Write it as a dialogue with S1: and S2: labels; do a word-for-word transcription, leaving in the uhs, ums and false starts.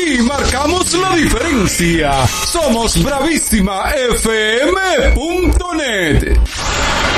S1: Aquí marcamos la diferencia. Somos Bravísima F M punto net.